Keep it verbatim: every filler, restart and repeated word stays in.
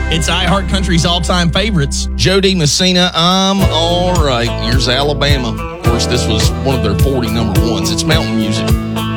It's iHeart Country's all-time favorites. Jody Messina, I'm all right. Here's Alabama. Of course, this was one of their forty number ones. It's mountain music.